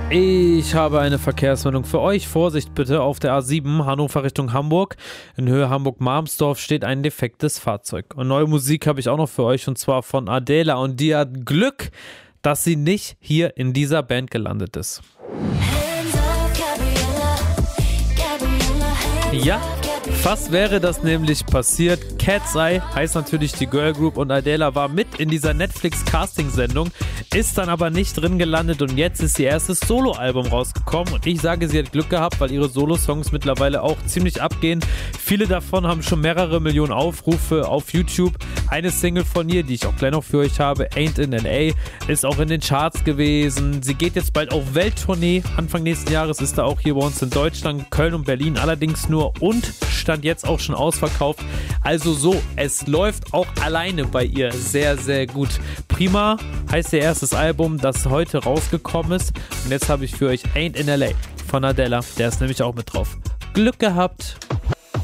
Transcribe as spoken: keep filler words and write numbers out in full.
Ich habe eine Verkehrsmeldung für euch. Vorsicht bitte auf der A sieben, Hannover Richtung Hamburg. In Höhe Hamburg-Marmsdorf steht ein defektes Fahrzeug. Und neue Musik habe ich auch noch für euch, und zwar von Adela. Und die hat Glück, dass sie nicht hier in dieser Band gelandet ist. Ja, fast wäre das nämlich passiert. Cat's Eye heißt natürlich die Girl Group und Adela war mit in dieser Netflix-Casting-Sendung, ist dann aber nicht drin gelandet und jetzt ist ihr erstes Solo-Album rausgekommen und ich sage, sie hat Glück gehabt, weil ihre Solo-Songs mittlerweile auch ziemlich abgehen. Viele davon haben schon mehrere Millionen Aufrufe auf YouTube. Eine Single von ihr, die ich auch gleich noch für euch habe, Ain't in L A, ist auch in den Charts gewesen. Sie geht jetzt bald auf Welttournee. Anfang nächsten Jahres ist da auch hier bei uns in Deutschland, Köln und Berlin allerdings nur und stand jetzt auch schon ausverkauft. Also so, es läuft auch alleine bei ihr sehr, sehr gut. Prima heißt ihr erstes Album, das heute rausgekommen ist. Und jetzt habe ich für euch Ain't in L A von Adela. Der ist nämlich auch mit drauf. Glück gehabt.